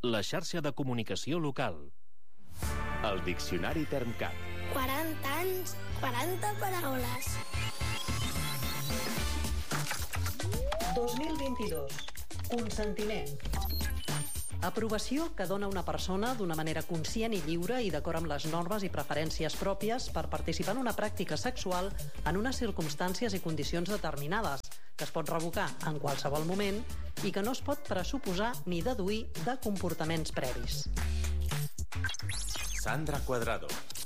la xarxa de comunicació local. El Diccionari Termcat. 40 anys, 40 paraules. 2022. Consentiment. Aprovació que dona una persona d'una manera conscient i lliure i d'acord amb les normes i preferències pròpies per participar en una pràctica sexual en unes circumstàncies i condicions determinades, que es pot revocar en qualsevol moment i que no es pot pressuposar ni deduir de comportaments previs. Sandra Cuadrado.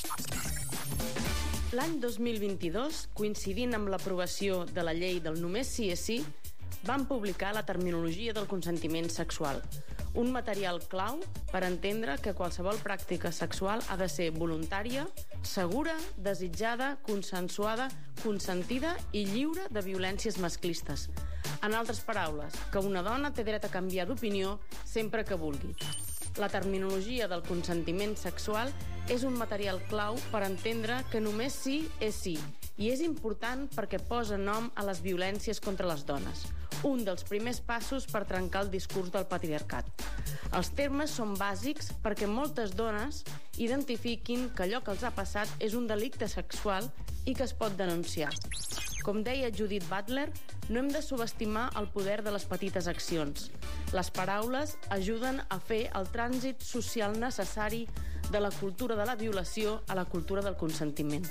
L'any 2022, coincidint amb l'aprovació de la llei del només sí és sí, van publicar la terminologia del consentiment sexual, un material clau per entendre que qualsevol pràctica sexual ha de ser voluntària, segura, desitjada, consensuada, consentida i lliure de violències masclistes. En altres paraules, que una dona té dret a canviar d'opinió sempre que vulgui. La terminologia del consentiment sexual és un material clau per entendre que només sí és sí, i és important perquè posa nom a les violències contra les dones, un dels primers passos per trencar el discurs del patriarcat. Els termes són bàsics perquè moltes dones identifiquin que allò que els ha passat és un delicte sexual i que es pot denunciar. Com deia Judith Butler, no hem de subestimar el poder de les petites accions. Les paraules ajuden a fer el trànsit social necessari de la cultura de la violació a la cultura del consentiment.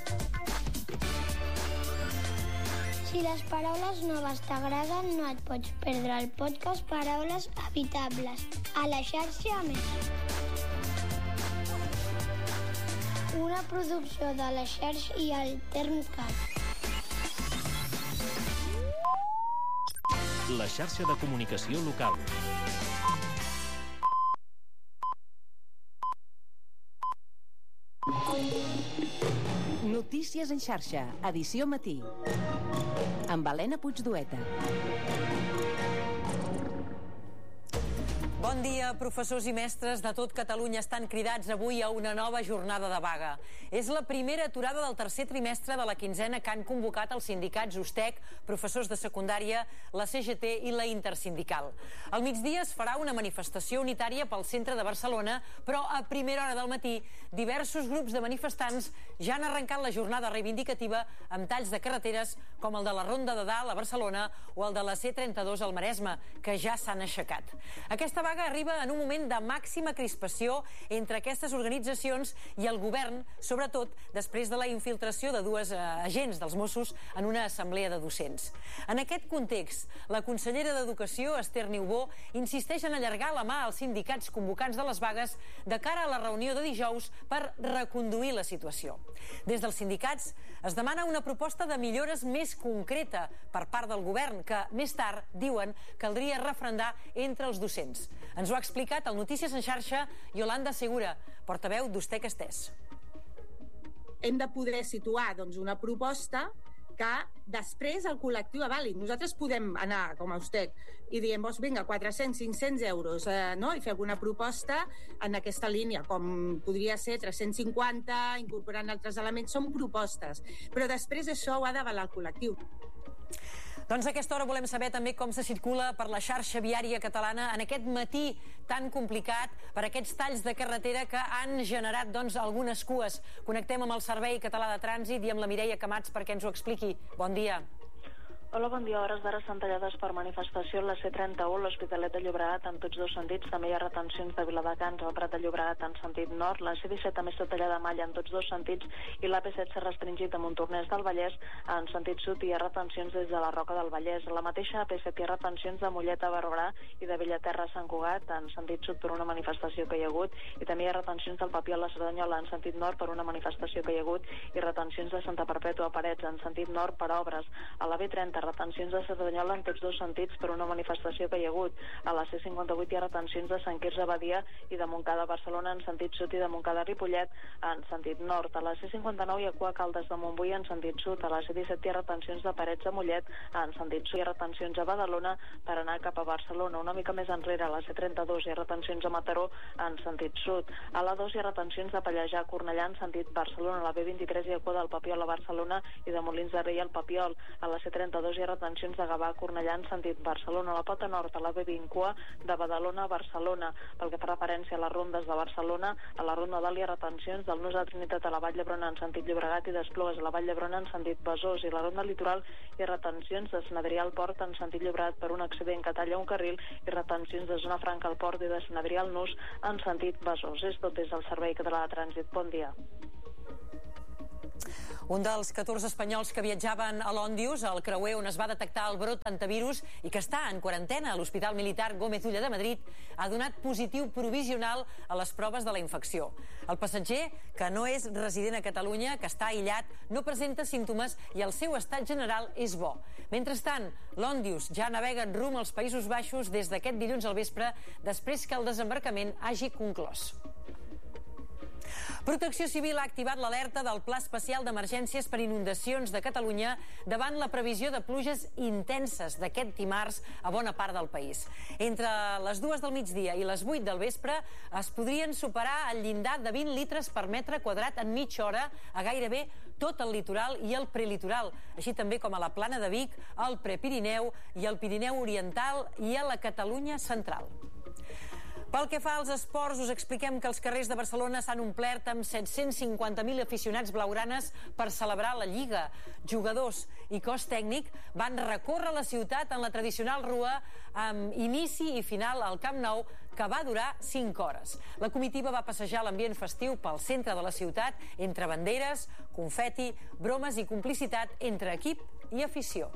Si les paraules noves t'agraden, no et pots perdre el podcast Paraules Evitables a la xarxa Més. Una producció de la xarxa i el Termcat. La xarxa de comunicació local. Notícies en xarxa, edició matí. Amb Helena Puigdueta. Bon dia, professors i mestres de tot Catalunya estan cridats avui a una nova jornada de vaga. És la primera aturada del tercer trimestre de la quinzena que han convocat els sindicats USTEC, professors de secundària, la CGT i la Intersindical. Al migdia es farà una manifestació unitària pel centre de Barcelona, però a primera hora del matí diversos grups de manifestants ja han arrencat la jornada reivindicativa amb talls de carreteres com el de la Ronda de Dalt a Barcelona o el de la C32 al Maresme, que ja s'han aixecat. Aquesta vaga arriba en un moment de màxima crispació entre aquestes organitzacions i el govern, sobretot després de la infiltració de dues agents dels Mossos en una assemblea de docents. En aquest context, la consellera d'Educació, Esther Niubó, insisteix en allargar la mà als sindicats convocants de les vagues de cara a la reunió de dijous per reconduir la situació. Des dels sindicats es demana una proposta de millores més concreta per part del govern, que més tard, diuen, caldria referendar entre els docents. Ens ho ha explicat al Notícies en xarxa Yolanda Segura, portaveu d'USTEC Estès. Hem de poder situar una proposta que després el col·lectiu avali. Nosaltres podem anar com a USTEC i diem, vinga, 400, 500 euros, no? I fer alguna proposta en aquesta línia, com podria ser 350, incorporant altres elements, són propostes. Però després això ho ha d'avalar el col·lectiu. Doncs a aquesta hora volem saber també com se circula per la xarxa viària catalana en aquest matí tan complicat per aquests talls de carretera que han generat algunes cues. Connectem amb el Servei Català de Trànsit i amb la Mireia Camats perquè ens ho expliqui. Bon dia. Hola, bon dia. Hores d'ara estan tallades per manifestació en la C31, l'Hospitalet de Llobregat en tots dos sentits. També hi ha retencions de Viladecans al Prat de Llobregat en sentit nord. La C17 també està tallada a malla en tots dos sentits i l'AP7 s'ha restringit a Montornès del Vallès en sentit sud i hi ha retencions des de la Roca del Vallès. La mateixa AP7 hi ha retencions de Mollet a Barberà i de Bellaterra a Sant Cugat en sentit sud per una manifestació que hi ha hagut i també hi ha retencions del Papiol a la Cerdanyola en sentit nord per una manifestació que hi ha hagut i retencions de Santa Perpètua a Parets en sentit nord per obres. A la B30 retencions de Cerdanyola en tots dos sentits per una manifestació que hi ha hagut. A la C58 hi ha retencions de Sant Quirze a Badia i de Montcada a Barcelona en sentit sud i de Montcada a Ripollet en sentit nord. A la C59 hi ha cua a Caldes de Montbui en sentit sud. A la C17 hi ha retencions de Parets a Mollet en sentit sud. Hi ha retencions a Badalona per anar cap a Barcelona. Una mica més enrere, a la C32 hi ha retencions a Mataró en sentit sud. A la 2 hi ha retencions de Pallejà a Cornellà en sentit Barcelona. A la B23 hi ha cua del Papiol a Barcelona i de Molins de Rei al Papiol. A la C32 Besòs i retencions de Gavà a Cornellà en sentit Barcelona. A la pota nord, a la B20 cua de Badalona a Barcelona. Pel que fa referència a les rondes de Barcelona, a la ronda d'Àlia retencions del Nus de Trinitat a la Vall d'Hebron en sentit Llobregat i d'Esplugues a la Vall d'Hebron en sentit Besòs, i la ronda litoral i retencions de Sant Adrià al Port en sentit Llobregat per un accident que talla un carril i retencions de Zona Franca al Port i de Sant Adrià al Nus en sentit Besòs. És tot des del Servei Català de Trànsit. Bon dia. Un dels 14 espanyols que viatjaven a l'Òndius, el creuer on es va detectar el brot d'antivirus i que està en quarantena a l'Hospital Militar Gómez Ulla de Madrid, ha donat positiu provisional a les proves de la infecció. El passatger, que no és resident a Catalunya, que està aïllat, no presenta símptomes i el seu estat general és bo. Mentrestant, l'Òndius ja navega rumb als Països Baixos des d'aquest dilluns al vespre, després que el desembarcament hagi conclòs. Protecció Civil ha activat l'alerta del Pla Especial d'Emergències per Inundacions de Catalunya davant la previsió de pluges intenses d'aquest dimarts a bona part del país. Entre les 2 del migdia i les 8 del vespre es podrien superar el llindar de 20 litres per metre quadrat en mitja hora a gairebé tot el litoral i el prelitoral, així també com a la Plana de Vic, el Prepirineu i el Pirineu Oriental i a la Catalunya Central. Pel que fa als esports, us expliquem que els carrers de Barcelona s'han omplert amb 750.000 aficionats blaugranes per celebrar la Lliga. Jugadors i cos tècnic van recórrer la ciutat en la tradicional rua amb inici i final al Camp Nou, que va durar 5 hores. La comitiva va passejar l'ambient festiu pel centre de la ciutat entre banderes, confeti, bromes i complicitat entre equip i afició.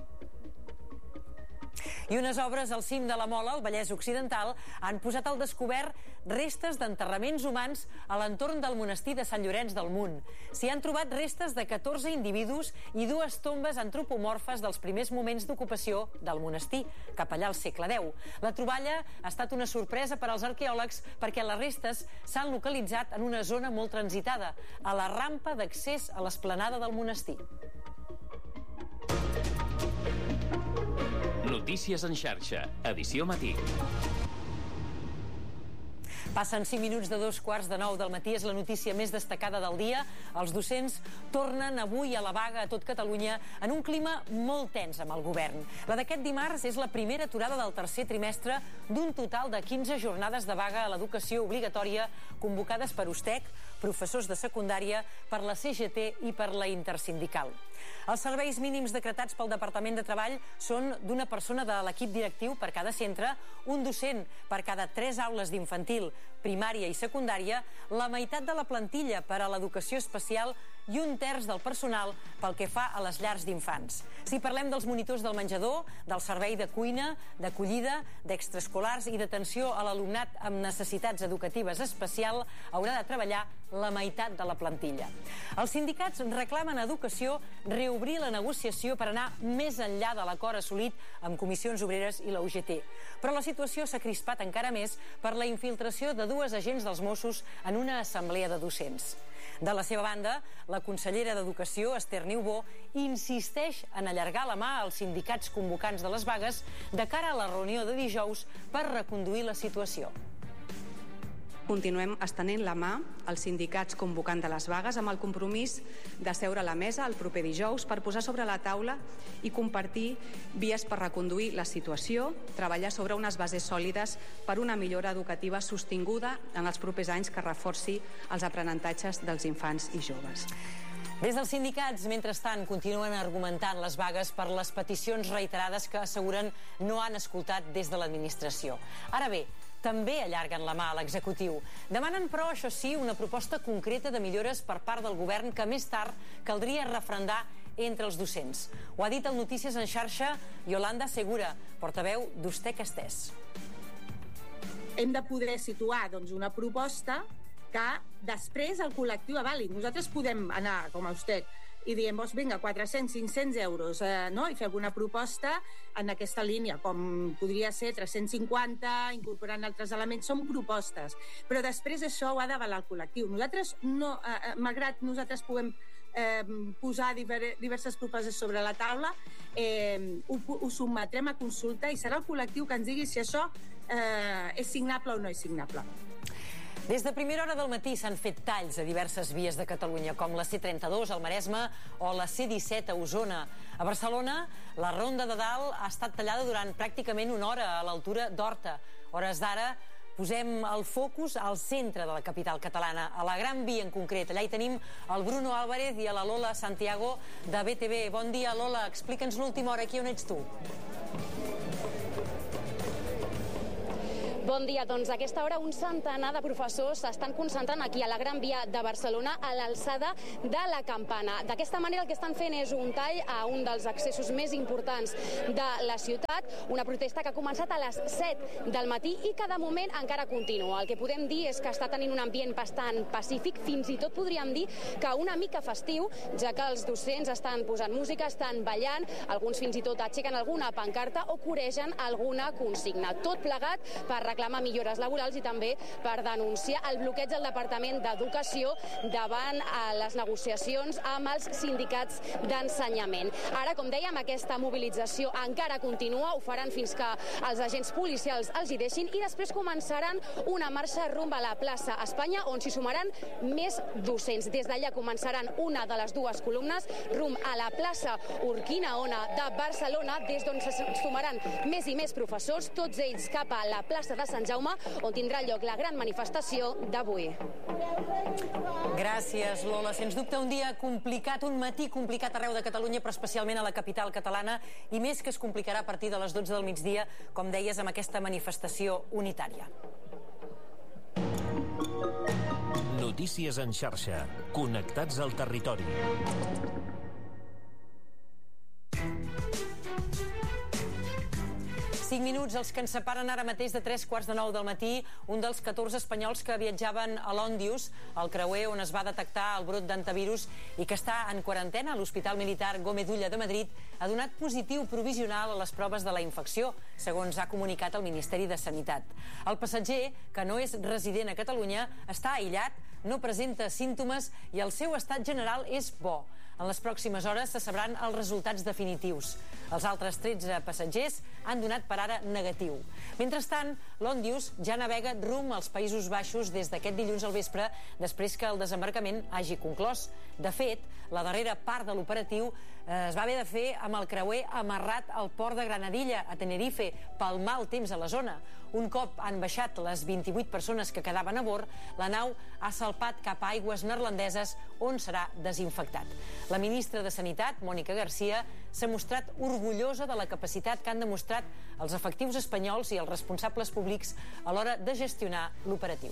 I unes obres al cim de la Mola, al Vallès Occidental, han posat al descobert restes d'enterraments humans a l'entorn del monestir de Sant Llorenç del Munt. S'hi han trobat restes de 14 individus i 2 tombes antropomorfes dels primers moments d'ocupació del monestir, cap allà al segle X. La troballa ha estat una sorpresa per als arqueòlegs perquè les restes s'han localitzat en una zona molt transitada, a la rampa d'accés a l'esplanada del monestir. Notícies en xarxa, edició matí. Passen 5 minuts de 2:15 del matí, és la notícia més destacada del dia. Els docents tornen avui a la vaga a tot Catalunya en un clima molt tens amb el govern. La d'aquest dimarts és la primera aturada del tercer trimestre d'un total de 15 jornades de vaga a l'educació obligatòria convocades per USTEC, professors de secundària, per la CGT i per la Intersindical. Els serveis mínims decretats pel Departament de Treball són d'una persona de l'equip directiu per cada centre, un docent per cada 3 aules d'infantil, primària i secundària, la meitat de la plantilla per a l'educació especial i 1/3 del personal pel que fa a les llars d'infants. Si parlem dels monitors del menjador, del servei de cuina, d'acollida, d'extraescolars i d'atenció a l'alumnat amb necessitats educatives especial, haurà de treballar la meitat de la plantilla. Els sindicats reclamen a Educació reobrir la negociació per anar més enllà de l'acord assolit amb Comissions Obreres i la UGT. Però la situació s'ha crispat encara més per la infiltració de 2 agents dels Mossos en una assemblea de docents. De la seva banda, la consellera d'Educació, Esther Niubó, insisteix en allargar la mà als sindicats convocants de les vagues de cara a la reunió de dijous per reconduir la situació. Continuem estenent la mà als sindicats convocants de les vagues amb el compromís de seure a la mesa el proper dijous per posar sobre la taula i compartir vies per reconduir la situació, treballar sobre unes bases sòlides per una millora educativa sostinguda en els propers anys que reforci els aprenentatges dels infants i joves. Des dels sindicats, mentrestant, continuen argumentant les vagues per les peticions reiterades que asseguren no han escoltat des de l'administració. Ara bé, també allarguen la mà a l'executiu. Demanen, però, això sí, una proposta concreta de millores per part del govern que més tard caldria refrendar entre els docents. Ho ha dit el Notícies en xarxa Yolanda Segura, portaveu d'USTEC Estès. Hem de poder situar una proposta que després el col·lectiu avali. Nosaltres podem anar, com a USTEC, i diem, vinga, 400-500 euros, no? I fer alguna proposta en aquesta línia, com podria ser 350, incorporant altres elements, són propostes. Però després això ho ha d'avalar el col·lectiu. Nosaltres, no, malgrat nosaltres puguem posar diverses propostes sobre la taula, ho sotmetrem a consulta i serà el col·lectiu que ens digui si això és signable o no és signable. Des de primera hora del matí s'han fet talls a diverses vies de Catalunya, com la C32 al Maresme o la C17 a Osona. A Barcelona, la Ronda de Dalt ha estat tallada durant pràcticament una hora a l'altura d'Horta. A hores d'ara posem el focus al centre de la capital catalana, a la Gran Via en concret. Allà hi tenim el Bruno Álvarez i a la Lola Santiago de BTV. Bon dia, Lola. Explica'ns l'última hora aquí on ets tu. Bon dia. Doncs a aquesta hora un centenar de professors s'estan concentrant aquí a la Gran Via de Barcelona a l'alçada de la Campana. D'aquesta manera el que estan fent és un tall a un dels accessos més importants de la ciutat, una protesta que ha començat a les 7 del matí i que de moment encara continua. El que podem dir és que està tenint un ambient bastant pacífic, fins i tot podríem dir que una mica festiu, ja que els docents estan posant música, estan ballant, alguns fins i tot aixequen alguna pancarta o coregen alguna consigna. Tot plegat per reclamar millores laborals i també per denunciar el bloqueig del Departament d'Educació davant les negociacions amb els sindicats d'ensenyament. Ara, com dèiem, aquesta mobilització encara continua, ho faran fins que els agents policials els hi deixin i després començaran una marxa rumb a la plaça Espanya on s'hi sumaran més docents. Des d'allà començaran una de les dues columnes rumb a la plaça Urquinaona de Barcelona, des d'on se sumaran més i més professors, tots ells cap a la plaça de Sant Jaume, on tindrà lloc la gran manifestació d'avui. Gràcies, Lola. Sens dubte un dia complicat, un matí complicat arreu de Catalunya, però especialment a la capital catalana, i més que es complicarà a partir de les 12 del migdia, com deies, amb aquesta manifestació unitària. Notícies en xarxa. Connectats al territori. 5 minuts els que ens separen ara mateix de 3:45 del matí. Un dels 14 espanyols que viatjaven a l'Òndius, el creuer on es va detectar el brot d'antivirus i que està en quarantena a l'Hospital Militar Gómez Ulla de Madrid, ha donat positiu provisional a les proves de la infecció, segons ha comunicat el Ministeri de Sanitat. El passatger, que no és resident a Catalunya, està aïllat, no presenta símptomes i el seu estat general és bo. En les pròximes hores se sabran els resultats definitius. Els altres 13 passatgers han donat per ara negatiu. Mentrestant, l'Òndius ja navega rumb als Països Baixos des d'aquest dilluns al vespre, després que el desembarcament hagi conclòs. De fet, la darrera part de l'operatiu es va haver de fer amb el creuer amarrat al port de Granadilla, a Tenerife, pel mal temps a la zona. Un cop han baixat les 28 persones que quedaven a bord, la nau ha salpat cap a aigües neerlandeses on serà desinfectat. La ministra de Sanitat, Mònica Garcia, s'ha mostrat orgullosa de la capacitat que han demostrat els efectius espanyols i els responsables públics a l'hora de gestionar l'operatiu.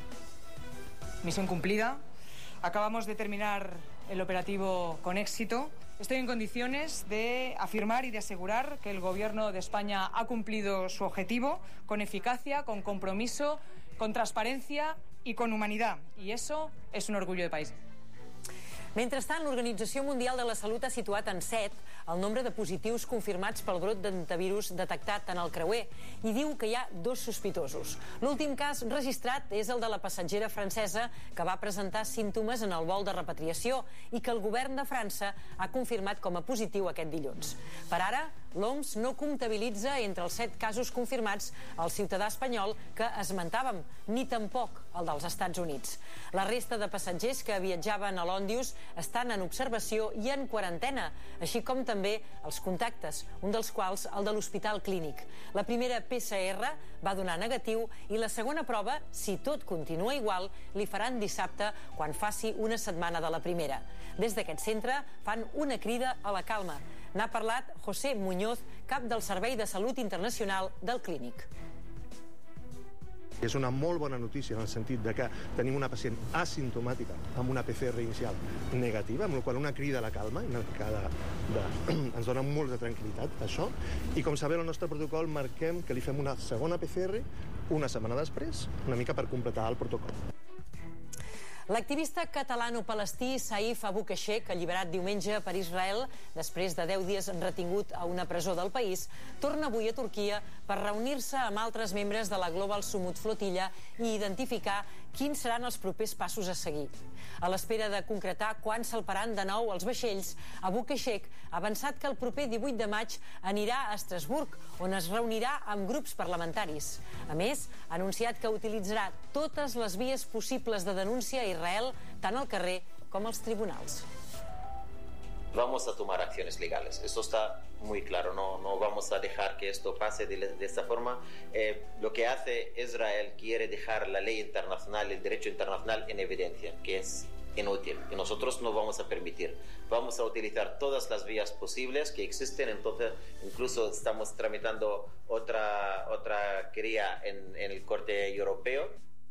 Misión cumplida. Acabamos de terminar el operativo con éxito. Estoy en condiciones de afirmar y de asegurar que el Gobierno de España ha cumplido su objetivo con eficacia, con compromiso, con transparencia y con humanidad. Y eso es un orgullo de país. Mentrestant, l'Organització Mundial de la Salut ha situat en 7 el nombre de positius confirmats pel brot d'antivirus detectat en el creuer i diu que hi ha 2 sospitosos. L'últim cas registrat és el de la passatgera francesa que va presentar símptomes en el vol de repatriació i que el govern de França ha confirmat com a positiu aquest dilluns. Per ara, l'OMS no comptabilitza entre els 7 casos confirmats el ciutadà espanyol que esmentàvem, ni tampoc el dels Estats Units. La resta de passatgers que viatjaven a l'Òndius estan en observació i en quarantena, així com també els contactes, un dels quals el de l'Hospital Clínic. La primera PCR va donar negatiu i la segona prova, si tot continua igual, li faran dissabte quan faci una setmana de la primera. Des d'aquest centre fan una crida a la calma. N'ha parlat José Muñoz, cap del Servei de Salut Internacional del Clínic. És una molt bona notícia en el sentit de que tenim una pacient asimptomàtica amb una PCR inicial negativa, amb la qual una crida a la calma, ens dona molt de tranquil·litat, això. I com sabeu, el nostre protocol marquem que li fem una segona PCR una setmana després, una mica per completar el protocol. L'activista catalano-palestí Saif Abu Kashek, alliberat diumenge per Israel després de 10 dies retingut a una presó del país, torna avui a Turquia per reunir-se amb altres membres de la Global Sumut Flotilla i identificar quins seran els propers passos a seguir. A l'espera de concretar quan salparan de nou els vaixells, Abu Kashek ha avançat que el proper 18 de maig anirà a Estrasburg, on es reunirà amb grups parlamentaris. A més, ha anunciat que utilitzarà totes les vies possibles de denúncia a Israel, tant al carrer com als tribunals. Vamos a tomar acciones legales, eso está muy claro, no vamos a dejar que esto pase de esta forma. Lo que hace Israel quiere dejar la ley internacional, el derecho internacional en evidencia, que es inútil, y nosotros no vamos a permitir. Vamos a utilizar todas las vías posibles que existen, entonces incluso estamos tramitando otra querella en el Corte Europeo.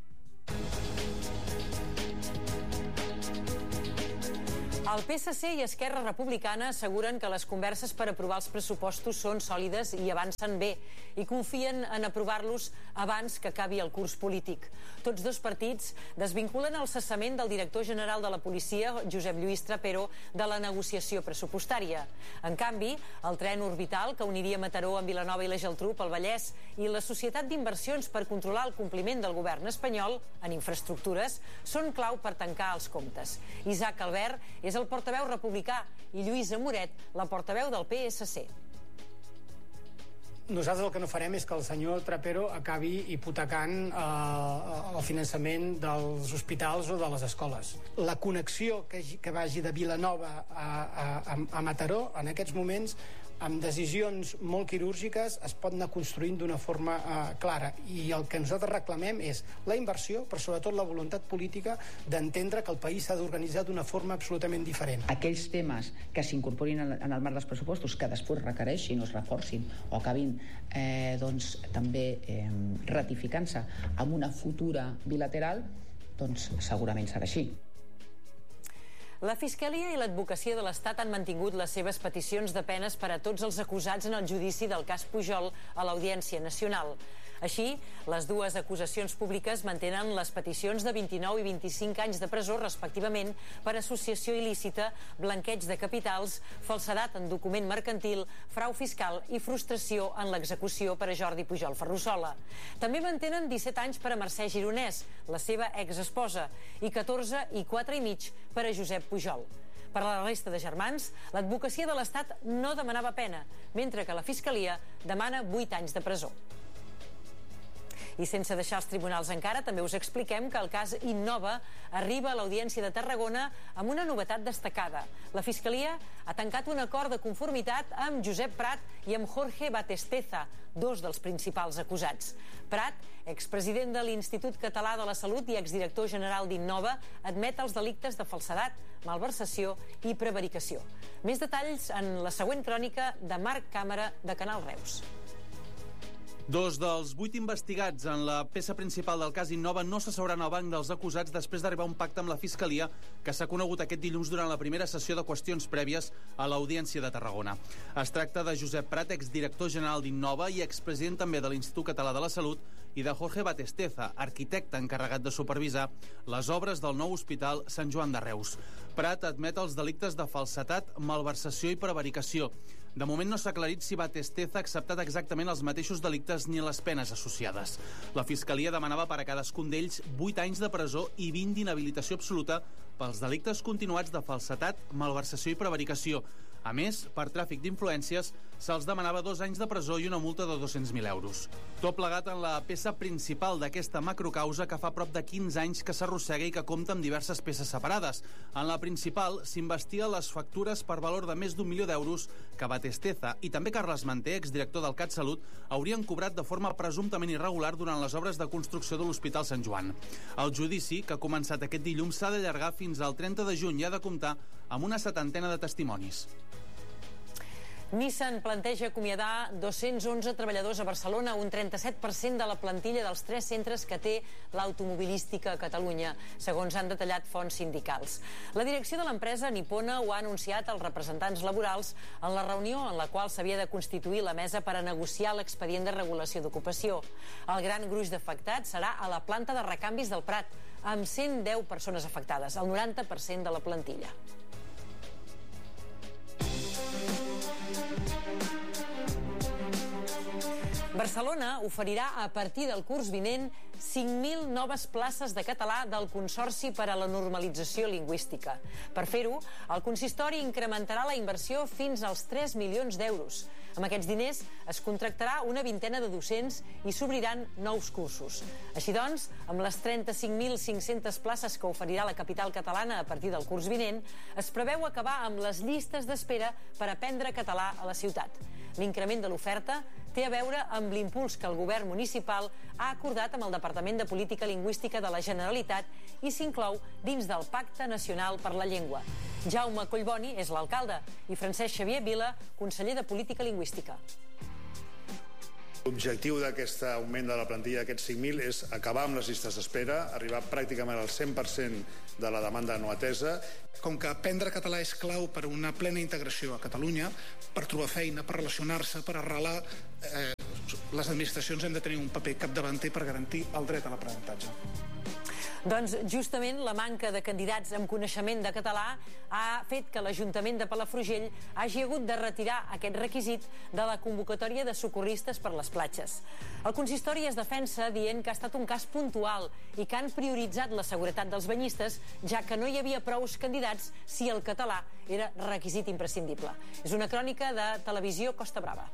El PSC i Esquerra Republicana asseguren que les converses per aprovar els pressupostos són sòlides i avancen bé i confien en aprovar-los abans que acabi el curs polític. Tots dos partits desvinculen el cessament del director general de la policia, Josep Lluís Trapero, de la negociació pressupostària. En canvi, el tren orbital que uniria Mataró amb Vilanova i la Geltrú pel Vallès i la Societat d'Inversions per controlar el compliment del govern espanyol en infraestructures són clau per tancar els comptes. Isaac Albert és el portaveu republicà i Lluïsa Moret, la portaveu del PSC. Nosaltres el que no farem és que el senyor Trapero acabi hipotecant el finançament dels hospitals o de les escoles. La connexió que vagi de Vilanova a Mataró, en aquests moments, amb decisions molt quirúrgiques, es pot anar construint d'una forma clara. I el que nosaltres reclamem és la inversió, però sobretot la voluntat política d'entendre que el país s'ha d'organitzar d'una forma absolutament diferent. Aquells temes que s'incorporin en el marc dels pressupostos, que després requereixin o es reforcin o acabin també ratificant-se amb una futura bilateral, doncs segurament serà així. La Fiscalia i l'Advocacia de l'Estat han mantingut les seves peticions de penes per a tots els acusats en el judici del cas Pujol a l'Audiència Nacional. Així, les dues acusacions públiques mantenen les peticions de 29 i 25 anys de presó, respectivament, per associació il·lícita, blanqueig de capitals, falsedat en document mercantil, frau fiscal i frustració en l'execució per a Jordi Pujol Ferrusola. També mantenen 17 anys per a Mercè Gironès, la seva exesposa, i 14 i 4 i mig per a Josep Pujol. Per a la resta de germans, l'Advocacia de l'Estat no demanava pena, mentre que la Fiscalia demana 8 anys de presó. I sense deixar els tribunals encara, també us expliquem que el cas Innova arriba a l'Audiència de Tarragona amb una novetat destacada. La Fiscalia ha tancat un acord de conformitat amb Josep Prat i amb Jorge Batesteza, dos dels principals acusats. Prat, expresident de l'Institut Català de la Salut i exdirector general d'Innova, admet els delictes de falsedat, malversació i prevaricació. Més detalls en la següent crònica de Marc Càmera, de Canal Reus. Dos dels 8 investigats en la peça principal del cas Innova no s'asseuran al banc dels acusats després d'arribar a un pacte amb la Fiscalia que s'ha conegut aquest dilluns durant la primera sessió de qüestions prèvies a l'Audiència de Tarragona. Es tracta de Josep Prat, exdirector general d'Innova i expresident també de l'Institut Català de la Salut, i de Jorge Batesteza, arquitecte encarregat de supervisar les obres del nou hospital Sant Joan de Reus. Prat admet els delictes de falsetat, malversació i prevaricació. De moment no s'ha aclarit si Batesteza ha acceptat exactament els mateixos delictes ni les penes associades. La Fiscalia demanava per a cadascun d'ells 8 anys de presó i 20 d'inhabilitació absoluta pels delictes continuats de falsetat, malversació i prevaricació. A més, per tràfic d'influències, se'ls demanava 2 anys de presó i una multa de 200.000 euros. Tot plegat en la peça principal d'aquesta macrocausa que fa prop de 15 anys que s'arrossega i que compta amb diverses peces separades. En la principal s'investia les factures per valor de més d'1 milió d'euros que Batesteza i també Carles Manté, exdirector del CatSalut, haurien cobrat de forma presumptament irregular durant les obres de construcció de l'Hospital Sant Joan. El judici, que ha començat aquest dilluns, s'ha d'allargar fins al 30 de juny i ha de comptar amb una 70ena de testimonis. Nissan planteja acomiadar 211 treballadors a Barcelona, un 37% de la plantilla dels 3 centres que té l'automobilística a Catalunya, segons han detallat fonts sindicals. La direcció de l'empresa nipona ho ha anunciat als representants laborals en la reunió en la qual s'havia de constituir la mesa per a negociar l'expedient de regulació d'ocupació. El gran gruix d'afectats serà a la planta de recanvis del Prat, amb 110 persones afectades, el 90% de la plantilla. Barcelona oferirà a partir del curs vinent 5.000 noves places de català del Consorci per a la Normalització Lingüística. Per fer-ho, el consistori incrementarà la inversió fins als 3 milions d'euros. Amb aquests diners es contractarà una vintena de docents i s'obriran nous cursos. Així doncs, amb les 35.500 places que oferirà la capital catalana a partir del curs vinent, es preveu acabar amb les llistes d'espera per aprendre català a la ciutat. L'increment de l'oferta té a veure amb l'impuls que el govern municipal ha acordat amb el Departament de Política Lingüística de la Generalitat i s'inclou dins del Pacte Nacional per la Llengua. Jaume Collboni és l'alcalde i Francesc Xavier Vila, conseller de Política Lingüística. L'objectiu d'aquest augment de la plantilla d'aquests 5.000 és acabar amb les llistes d'espera, arribar pràcticament al 100% de la demanda no atesa. Com que aprendre català és clau per una plena integració a Catalunya, per trobar feina, per relacionar-se, per arrelar, les administracions hem de tenir un paper capdavanter per garantir el dret a l'aprenentatge. Doncs justament la manca de candidats amb coneixement de català ha fet que l'Ajuntament de Palafrugell hagi hagut de retirar aquest requisit de la convocatòria de socorristes per les platges. El consistori es defensa dient que ha estat un cas puntual i que han prioritzat la seguretat dels banyistes, ja que no hi havia prous candidats si el català era requisit imprescindible. És una crònica de Televisió Costa Brava.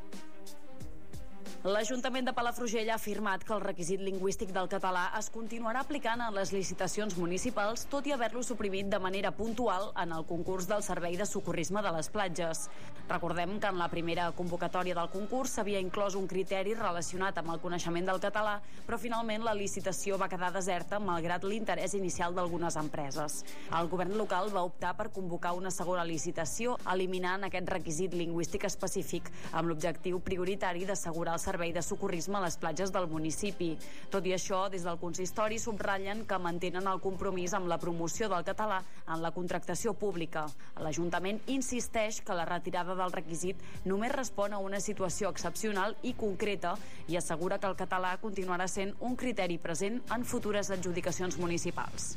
L'Ajuntament de Palafrugell ha afirmat que el requisit lingüístic del català es continuarà aplicant en les licitacions municipals, tot i haver-lo suprimit de manera puntual en el concurs del Servei de Socorrisme de les Platges. Recordem que en la primera convocatòria del concurs s'havia inclòs un criteri relacionat amb el coneixement del català, però finalment la licitació va quedar deserta malgrat l'interès inicial d'algunes empreses. El govern local va optar per convocar una segona licitació, eliminant aquest requisit lingüístic específic amb l'objectiu prioritari d'assegurar el servei de socorrisme a les platges del municipi. Tot i això, des del consistori subratllen que mantenen el compromís amb la promoció del català en la contractació pública. L'Ajuntament insisteix que la retirada del requisit només respon a una situació excepcional i concreta i assegura que el català continuarà sent un criteri present en futures adjudicacions municipals.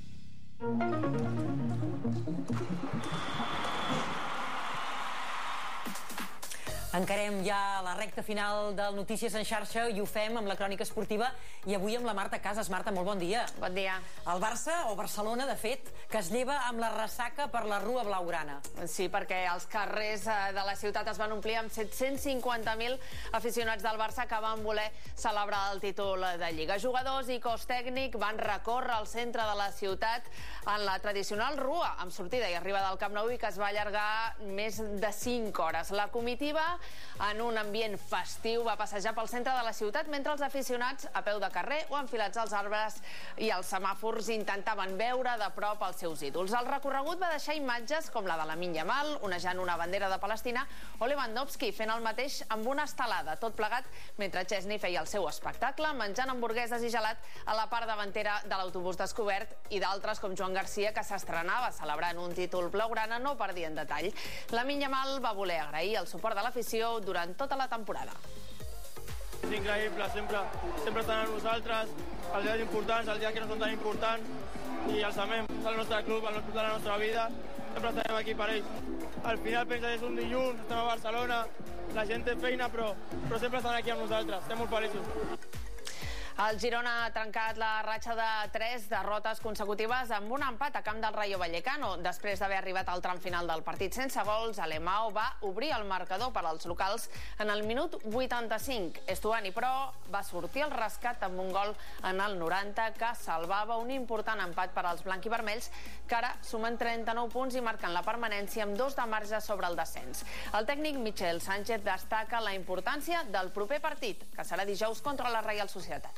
Encarem ja la recta final del Notícies en xarxa i ho fem amb la crònica esportiva i avui amb la Marta Casas. Marta, molt bon dia. Bon dia. El Barça, o Barcelona, de fet, que es lleva amb la ressaca per la Rua Blaugrana. Sí, perquè els carrers de la ciutat es van omplir amb 750.000 aficionats del Barça que van voler celebrar el títol de Lliga. Jugadors i cos tècnic van recórrer al centre de la ciutat en la tradicional Rua, amb sortida i arribada al Camp Nou i que es va allargar més de 5 hores. La comitiva, en un ambient festiu, va passejar pel centre de la ciutat mentre els aficionats a peu de carrer o enfilats als arbres i als semàfors intentaven veure de prop els seus ídols. El recorregut va deixar imatges com la de Lamine Yamal onejant una bandera de Palestina o Lewandowski fent el mateix amb una estelada, tot plegat mentre Chesney feia el seu espectacle menjant hamburgueses i gelat a la part davantera de l'autobús descobert, i d'altres com Joan Garcia, que s'estrenava celebrant un títol blaugrana, no perdien detall. Lamine Yamal va voler agrair el suport de l'afició durant tota la temporada. És increïble, sempre estan amb nosaltres, els dies importants, els dies que no són tan importants, i els amem. És el nostre club, el club de la nostra vida, sempre estarem aquí per ells. Al final pensa que és un dilluns, estem a Barcelona, la gent té feina, però sempre estan aquí amb nosaltres, estem molt feliços. El Girona ha trencat la ratxa de 3 derrotes consecutives amb un empat a camp del Rayo Vallecano. Després d'haver arribat al tram final del partit sense gols, Alemão va obrir el marcador per als locals en el minut 85. Estuani, però, va sortir al rescat amb un gol en el 90 que salvava un important empat per als blanquivermells, que ara sumen 39 punts i marquen la permanència amb 2 de marge sobre el descens. El tècnic Michel Sánchez destaca la importància del proper partit, que serà dijous contra la Reial Societat.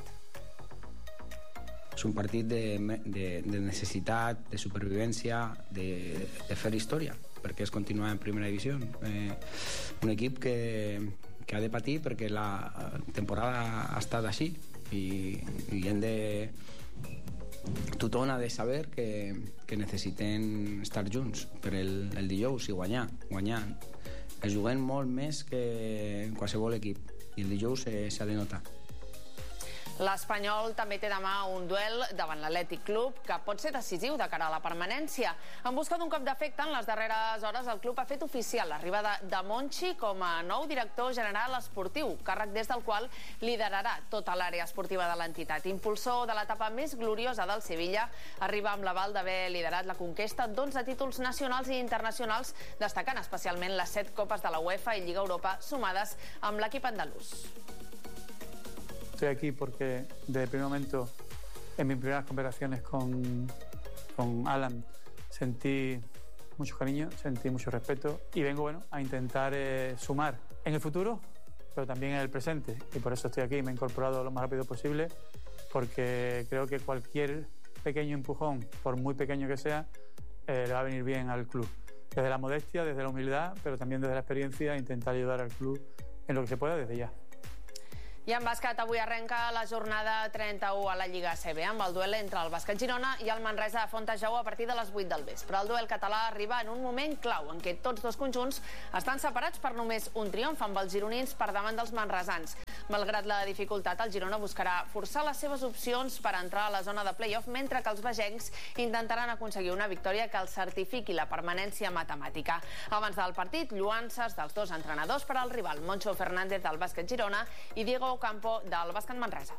És un partit de necessitat, de supervivència, de fer història, perquè és continuar en primera divisió. Un equip que ha de patir perquè la temporada ha estat així i hem de... Tothom ha de saber que necessitem estar junts per el dijous i guanyar. Es juguen molt més que qualsevol equip i el dijous s'ha de notar. L'Espanyol també té demà un duel davant l'Atlètic Club que pot ser decisiu de cara a la permanència. En busca d'un cop d'efecte, en les darreres hores el club ha fet oficial l'arribada de Monchi com a nou director general esportiu, càrrec des del qual liderarà tota l'àrea esportiva de l'entitat. Impulsor de l'etapa més gloriosa del Sevilla, arriba amb l'aval d'haver liderat la conquesta d'11 títols nacionals i internacionals, destacant especialment les 7 copes de la UEFA i Lliga Europa sumades amb l'equip andalús. Estoy aquí porque desde el primer momento, en mis primeras conversaciones con Alan, sentí mucho cariño, sentí mucho respeto y vengo a intentar sumar en el futuro, pero también en el presente. Y por eso estoy aquí, me he incorporado lo más rápido posible, porque creo que cualquier pequeño empujón, por muy pequeño que sea, le va a venir bien al club. Desde la modestia, desde la humildad, pero también desde la experiencia, intentar ayudar al club en lo que se pueda desde ya. I en bàsquet, avui arrenca la jornada 31 a la Lliga ACB, amb el duel entre el Bàsquet Girona i el Manresa de Fontejau a partir de les 8 del vespre. El duel català arriba en un moment clau en què tots dos conjunts estan separats per només un triomf, amb els gironins per davant dels manresans. Malgrat la dificultat, el Girona buscarà forçar les seves opcions per entrar a la zona de play-off, mentre que els bagencs intentaran aconseguir una victòria que els certifiqui la permanència matemàtica. Abans del partit, lluances dels dos entrenadors per al rival, Moncho Fernández del Bàsquet Girona i Diego Campo del Bàsquet Manresa.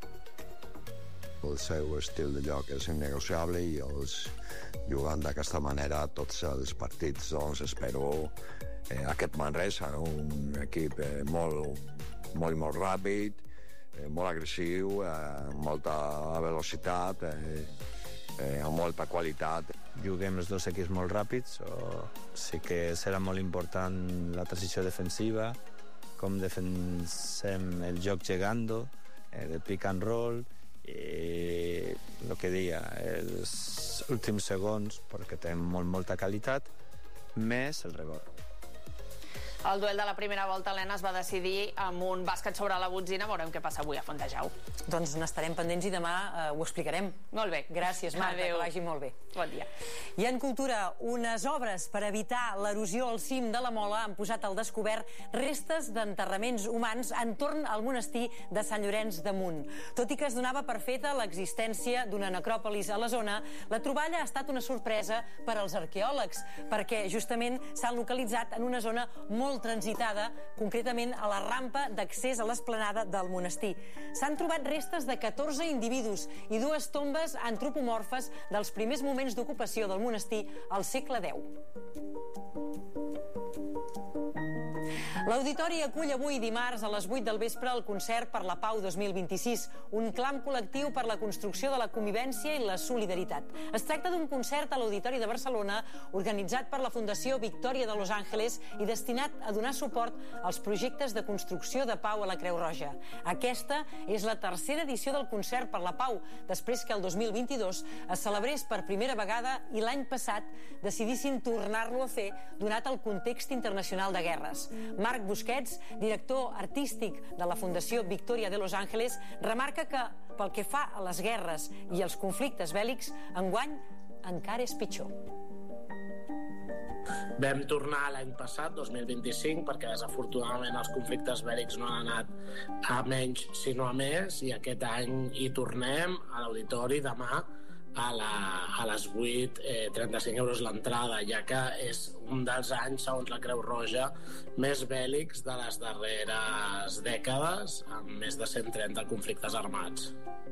El seu estil de joc és innegociable i jugant d'aquesta manera tots els partits, doncs espero aquest Manresa, un equip molt ràpid, molt agressiu, amb molta velocitat, amb molta qualitat. Juguem els dos equips molt ràpids, sí que serà molt important la transició defensiva, com defensem el joc llegando, el pick and roll, i el que deia, els últims segons, perquè tenim molta qualitat, més el rebot. El duel de la primera volta, Helena, es va decidir amb un bàsquet sobre la botzina. Veurem què passa avui a Fontejau. Doncs n'estarem pendents i demà ho explicarem. Molt bé. Gràcies, Marta, que vagi molt bé. Bon dia. I en cultura, unes obres per evitar l'erosió al cim de la Mola han posat al descobert restes d'enterraments humans entorn al monestir de Sant Llorenç de Munt. Tot i que es donava per feta l'existència d'una necròpolis a la zona, la troballa ha estat una sorpresa per als arqueòlegs, perquè justament s'han localitzat en una zona molt transitada, concretament a la rampa d'accés a l'esplanada del monestir. S'han trobat restes de 14 individus i 2 tombes antropomorfes dels primers moments d'ocupació del monestir al segle X. L'Auditori acull avui dimarts a les 8 del vespre el concert per la Pau 2026, un clam col·lectiu per la construcció de la convivència i la solidaritat. Es tracta d'un concert a l'Auditori de Barcelona organitzat per la Fundació Victòria de Los Ángeles i destinat a donar suport als projectes de construcció de pau a la Creu Roja. Aquesta és la tercera edició del concert per la Pau, després que el 2022 es celebrés per primera vegada i l'any passat decidissin tornar-lo a fer donat el context internacional de guerres. Marc Busquets, director artístic de la Fundació Victòria de Los Ángeles, remarca que pel que fa a les guerres i els conflictes bèl·lics, enguany encara és pitjor. Vam tornar l'any passat, 2025, perquè desafortunadament els conflictes bèl·lics no han anat a menys sinó a més, i aquest any hi tornem a l'Auditori demà a les 8, 35 euros l'entrada, ja que és un dels anys, segons la Creu Roja, més bèl·lics de les darreres dècades, amb més de 130 conflictes armats.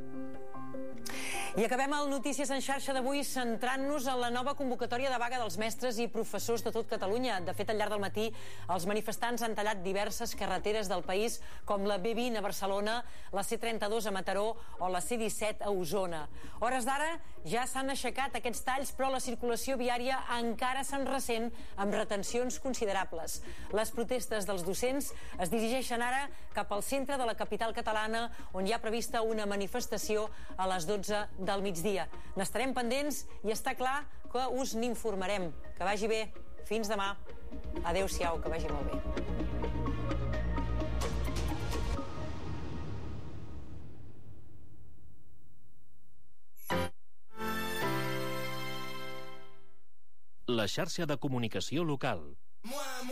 I acabem el Notícies en xarxa d'avui centrant-nos en la nova convocatòria de vaga dels mestres i professors de tot Catalunya. De fet, al llarg del matí, els manifestants han tallat diverses carreteres del país, com la B20 a Barcelona, la C32 a Mataró o la C17 a Osona. A hores d'ara ja s'han aixecat aquests talls, però la circulació viària encara se'n ressent amb retencions considerables. Les protestes dels docents es dirigeixen ara cap al centre de la capital catalana, on hi ha prevista una manifestació a les 12 del migdia. N'estarem pendents i està clar que us n'informarem. Que vagi bé. Fins demà. Adéu-siau, que vagi molt bé. La xarxa de comunicació local.